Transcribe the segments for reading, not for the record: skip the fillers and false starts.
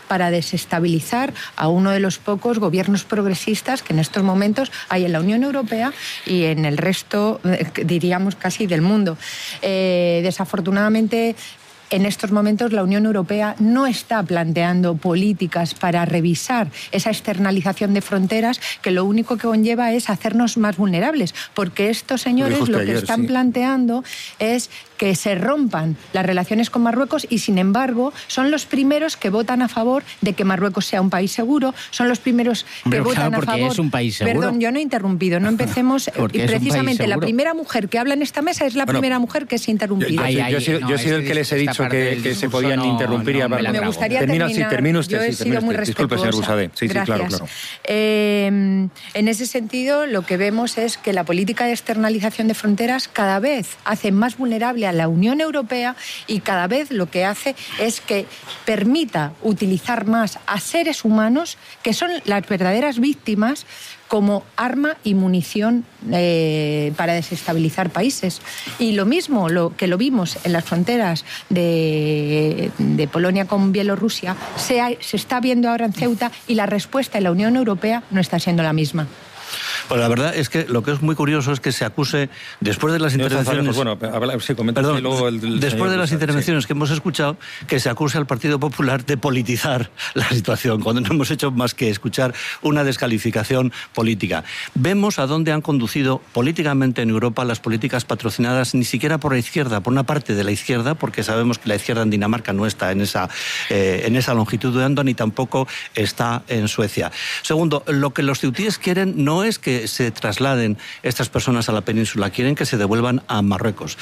para desestabilizar a uno de los pocos gobiernos progresistas que en estos momentos hay en la Unión Europea y en el resto, diríamos, casi del mundo. Desafortunadamente, en estos momentos la Unión Europea no está planteando políticas para revisar esa externalización de fronteras, que lo único que conlleva es hacernos más vulnerables, porque estos señores lo que están planteando es que se rompan las relaciones con Marruecos y, sin embargo, son los primeros que votan a favor de que Marruecos sea un país seguro, son los primeros que votan a favor... es un país seguro. Perdón, yo no he interrumpido, no empecemos... y precisamente la primera mujer que habla en esta mesa es la primera mujer que es interrumpida. Yo he sido el que les he dicho que se podían interrumpir y hablar. Me gustaría terminar. Sí, termina usted. Yo he sido muy respetuosa. Disculpe, señor Busadé. Sí, gracias. Claro. En ese sentido, lo que vemos es que la política de externalización de fronteras cada vez hace más vulnerable a la Unión Europea y cada vez lo que hace es que permita utilizar más a seres humanos que son las verdaderas víctimas como arma y munición para desestabilizar países. Y lo mismo que lo vimos en las fronteras de Polonia con Bielorrusia, se está viendo ahora en Ceuta, y la respuesta de la Unión Europea no está siendo la misma. Pues la verdad es que lo que es muy curioso es que se acuse, después de las intervenciones... después de las intervenciones que hemos escuchado, que se acuse al Partido Popular de politizar la situación, cuando no hemos hecho más que escuchar una descalificación política. Vemos a dónde han conducido políticamente en Europa las políticas patrocinadas ni siquiera por la izquierda, por una parte de la izquierda, porque sabemos que la izquierda en Dinamarca no está en esa longitud de onda, ni tampoco está en Suecia. Segundo, lo que los ceutíes quieren no es que se trasladen estas personas a la península, quieren que se devuelvan a Marruecos.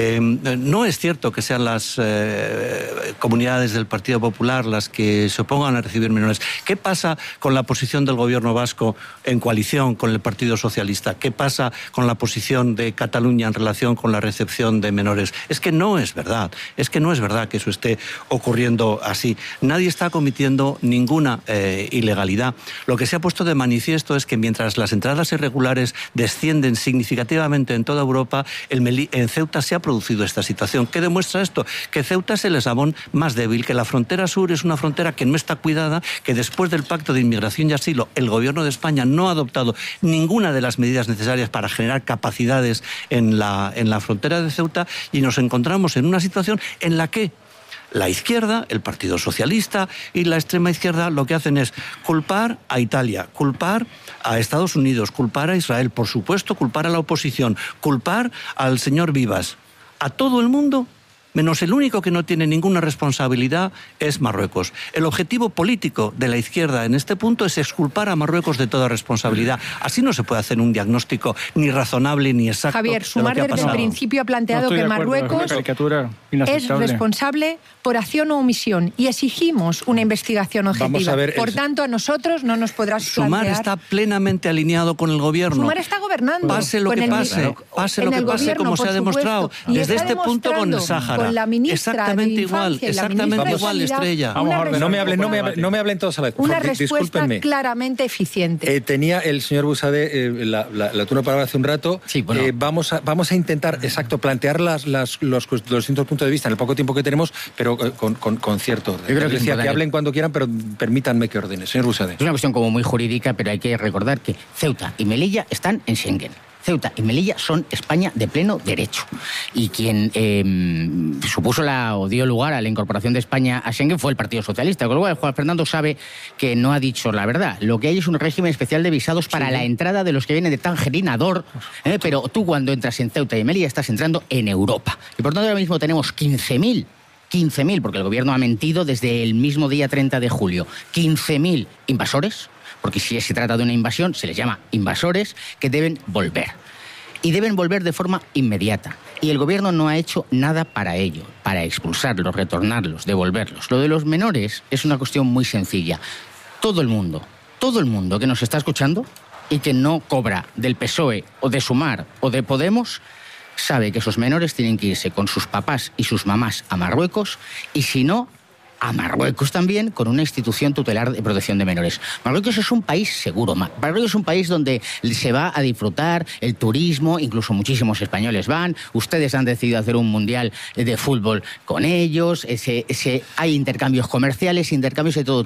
No es cierto que sean las comunidades del Partido Popular las que se opongan a recibir menores. ¿Qué pasa con la posición del gobierno vasco en coalición con el Partido Socialista? ¿Qué pasa con la posición de Cataluña en relación con la recepción de menores? Es que no es verdad que eso esté ocurriendo así. Nadie está cometiendo ninguna ilegalidad. Lo que se ha puesto de manifiesto es que mientras las entradas irregulares descienden significativamente en toda Europa, en Ceuta se ha producido esta situación. ¿Qué demuestra esto? Que Ceuta es el eslabón más débil, que la frontera sur es una frontera que no está cuidada, que después del Pacto de Inmigración y Asilo el Gobierno de España no ha adoptado ninguna de las medidas necesarias para generar capacidades en la frontera de Ceuta, y nos encontramos en una situación en la que la izquierda, el Partido Socialista y la extrema izquierda lo que hacen es culpar a Italia, culpar a Estados Unidos, culpar a Israel, por supuesto, culpar a la oposición, culpar al señor Vivas, a todo el mundo, menos el único que no tiene ninguna responsabilidad es Marruecos. El objetivo político de la izquierda en este punto es exculpar a Marruecos de toda responsabilidad. Así no se puede hacer un diagnóstico ni razonable ni exacto. Javier, Sumar desde el principio ha planteado que Marruecos es responsable por acción o omisión, y exigimos una investigación objetiva. Por tanto, a nosotros no nos podrás plantear... Sumar está plenamente alineado con el gobierno. Sumar está gobernando. Pase lo que pase, como se ha demostrado desde este punto con el Sáhara. La ministra exactamente de Infancia igual, Estrella. Vamos a ver, no me hablen todos a la vez. Una respuesta claramente eficiente. Tenía el señor Busadé la turno para hace un rato. Sí, bueno. Vamos a intentar, plantear los distintos puntos de vista en el poco tiempo que tenemos, pero con cierto orden. Yo creo que decía que hablen cuando quieran, pero permítanme que ordene. Señor Busadé. Es una cuestión como muy jurídica, pero hay que recordar que Ceuta y Melilla están en Schengen. Ceuta y Melilla son España de pleno derecho. Y quien dio lugar a la incorporación de España a Schengen fue el Partido Socialista. Con lo cual, Juan Fernando sabe que no ha dicho la verdad. Lo que hay es un régimen especial de visados para la entrada de los que vienen de Tangerinador, pero tú cuando entras en Ceuta y Melilla estás entrando en Europa. Y por tanto ahora mismo tenemos 15.000, porque el gobierno ha mentido desde el mismo día 30 de julio, 15.000 invasores, porque si se trata de una invasión, se les llama invasores, que deben volver. Y deben volver de forma inmediata. Y el gobierno no ha hecho nada para ello, para expulsarlos, retornarlos, devolverlos. Lo de los menores es una cuestión muy sencilla. Todo el mundo que nos está escuchando y que no cobra del PSOE o de Sumar o de Podemos, sabe que esos menores tienen que irse con sus papás y sus mamás a Marruecos, y si no, a Marruecos también, con una institución tutelar de protección de menores. Marruecos es un país seguro. Marruecos es un país donde se va a disfrutar el turismo, incluso muchísimos españoles van. Ustedes han decidido hacer un mundial de fútbol con ellos. Hay intercambios comerciales, intercambios de todo tipo.